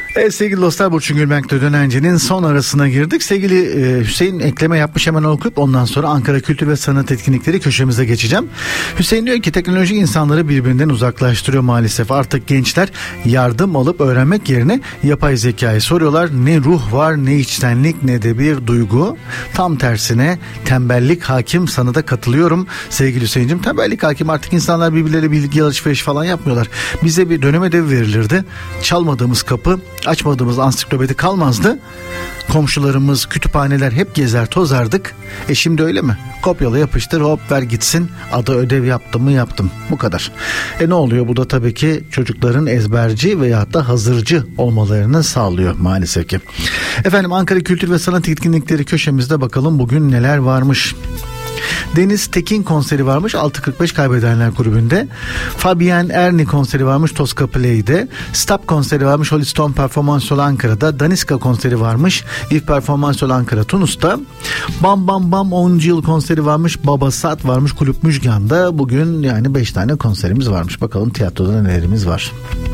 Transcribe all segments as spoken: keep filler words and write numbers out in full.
Evet sevgili dostlar, Burçin Gülmenk'te Dönence'nin son arasına girdik. Sevgili e, Hüseyin ekleme yapmış, hemen okuyup ondan sonra Ankara Kültür ve Sanat Etkinlikleri köşemize geçeceğim. Hüseyin diyor ki teknoloji insanları birbirinden uzaklaştırıyor maalesef. Artık gençler yardım alıp öğrenmek yerine yapay zekayı soruyorlar. Ne ruh var, ne içtenlik, ne de bir duygu. Tam tersine tembellik hakim, sana da katılıyorum sevgili Hüseyin'cim. Tembellik hakim, artık insanlar birbirleriyle bilgi alışveriş falan yapmıyorlar. Bize bir dönem ödevi verilirdi. Çalmadığımız kapı, açmadığımız ansiklopedi kalmazdı. Komşularımız, kütüphaneler hep gezer tozardık. E şimdi öyle mi? Kopyala yapıştır, hop ver gitsin. Adı ödev yaptım mı yaptım. Bu kadar. E ne oluyor? Bu da tabii ki çocukların ezberci veyahut da hazırcı olmalarını sağlıyor maalesef ki. Efendim Ankara Kültür ve Sanat Etkinlikleri köşemizde bakalım bugün neler varmış. Deniz Tekin konseri varmış altı kırk beş Kaybedenler Kulübü'nde. Fabian Erni konseri varmış Toskapı'da. Stop konseri varmış Holiston Performans Hall Ankara'da. Daniska konseri varmış İF Performans Hall Ankara Tunus'ta. Bam Bam Bam onuncu yıl konseri varmış Baba Sat varmış Kulüp Müjgan'da. Bugün yani beş tane konserimiz varmış. Bakalım tiyatroda nelerimiz var.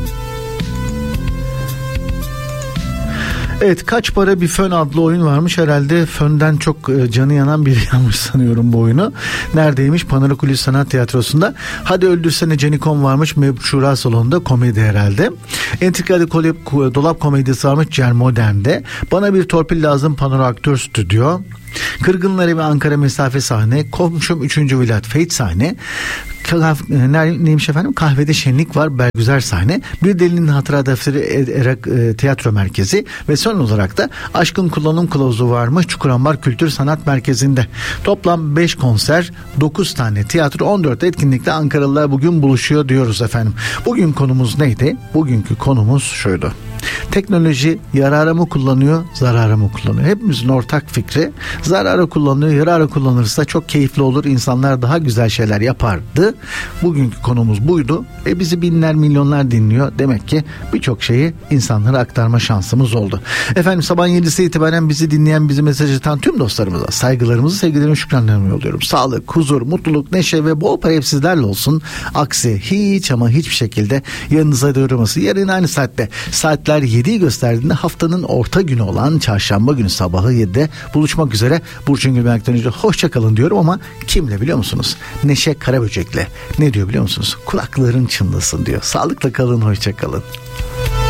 Evet, Kaç Para Bir Fön adlı oyun varmış. Herhalde fönden çok canı yanan biri yanmış sanıyorum bu oyunu. Neredeymiş? Panarakuli Sanat Tiyatrosu'nda. Hadi Öldürsene Canikom varmış Mevşura Salonu'nda, komedi herhalde. Entrikali Dolap Komedisi varmış Cer Modern'de. Bana Bir Torpil Lazım Panora Aktör Stüdyo. Kırgınlar Evi Ankara Mesafe sahne. Komşum üçüncü Vilat Fate sahne. Neymiş efendim? Kahvede Şenlik var Belgüzer sahne. Bir Delinin Hatıra Defteri Erak e, Tiyatro Merkezi ve son olarak da Aşkın Kullanım Kılavuzu varmış Çukurambar Kültür Sanat Merkezi'nde. Toplam beş konser, dokuz tane tiyatro, on dört etkinlikte Ankaralılar bugün buluşuyor diyoruz efendim. Bugün konumuz neydi? Bugünkü konumuz şuydu: teknoloji yarara mı kullanıyor, zarara mı kullanıyor? Hepimizin ortak fikri, zarara kullanıyor, yarara kullanırsa çok keyifli olur, insanlar daha güzel şeyler yapardı. Bugünkü konumuz buydu. E bizi binler milyonlar dinliyor. Demek ki birçok şeyi insanlara aktarma şansımız oldu. Efendim sabah yedisi itibaren bizi dinleyen, bizi mesaj atan tüm dostlarımıza saygılarımızı, sevgilerimi, şükranlarımı yolluyorum. Sağlık, huzur, mutluluk, neşe ve bol para hep sizlerle olsun. Aksi hiç ama hiçbir şekilde yanınıza doğraması. Yarın aynı saatte, saatler yediyi gösterdiğinde haftanın orta günü olan çarşamba günü sabahı yedide buluşmak üzere. Burçin Gülmenk'ten önce hoşça kalın diyorum ama kimle biliyor musunuz? Neşe Karaböcek'le. Ne diyor biliyor musunuz? Kulakların çınlasın diyor. Sağlıkla kalın, hoşça kalın.